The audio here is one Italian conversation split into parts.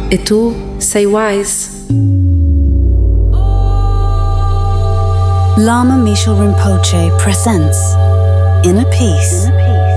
e tu sei wise. Lama Michel Rinpoche presents Inner Peace.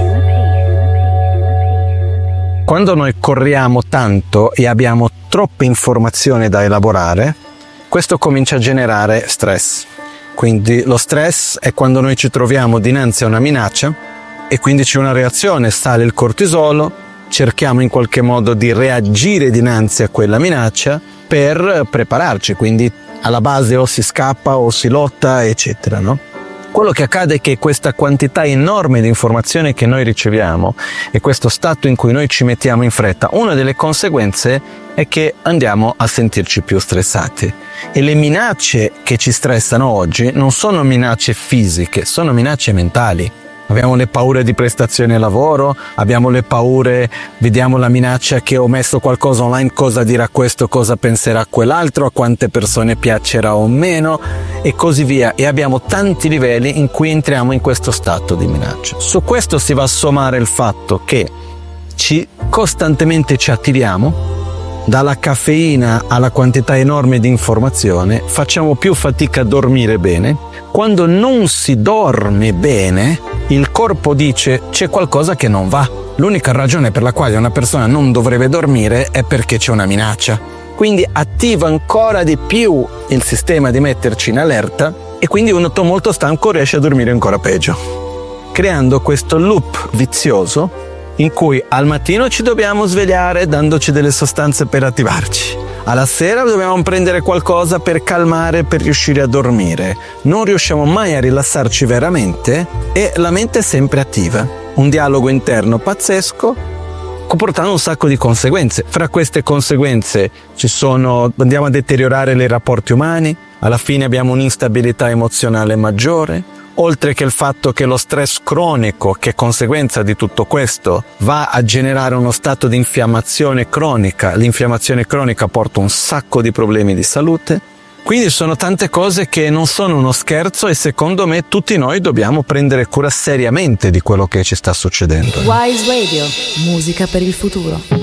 Quando noi corriamo tanto e abbiamo troppe informazioni da elaborare, questo comincia a generare stress. Quindi lo stress è quando noi ci troviamo dinanzi a una minaccia e quindi c'è una reazione, sale il cortisolo, cerchiamo in qualche modo di reagire dinanzi a quella minaccia per prepararci, quindi alla base o si scappa o si lotta, eccetera, no? Quello che accade è che questa quantità enorme di informazioni che noi riceviamo e questo stato in cui noi ci mettiamo in fretta, una delle conseguenze è che andiamo a sentirci più stressati. E le minacce che ci stressano oggi non sono minacce fisiche, sono minacce mentali. Abbiamo le paure di prestazione al lavoro, abbiamo le paure, vediamo la minaccia che ho messo qualcosa online, cosa dirà questo, cosa penserà quell'altro, a quante persone piacerà o meno e così via. E abbiamo tanti livelli in cui entriamo in questo stato di minaccia. Su questo si va a sommare il fatto che costantemente ci attiriamo, dalla caffeina alla quantità enorme di informazione, facciamo più fatica a dormire bene. Quando non si dorme bene, il corpo dice c'è qualcosa che non va. L'unica ragione per la quale una persona non dovrebbe dormire è perché c'è una minaccia. Quindi attiva ancora di più il sistema di metterci in allerta e quindi uno molto stanco riesce a dormire ancora peggio, creando questo loop vizioso in cui al mattino ci dobbiamo svegliare dandoci delle sostanze per attivarci. Alla sera dobbiamo prendere qualcosa per calmare, per riuscire a dormire. Non riusciamo mai a rilassarci veramente e la mente è sempre attiva. Un dialogo interno pazzesco, comportando un sacco di conseguenze. Fra queste conseguenze andiamo a deteriorare i rapporti umani, alla fine abbiamo un'instabilità emozionale maggiore, oltre che il fatto che lo stress cronico, che è conseguenza di tutto questo, va a generare uno stato di infiammazione cronica. L'infiammazione cronica porta un sacco di problemi di salute. Quindi sono tante cose che non sono uno scherzo e secondo me tutti noi dobbiamo prendere cura seriamente di quello che ci sta succedendo. Wise Radio, musica per il futuro.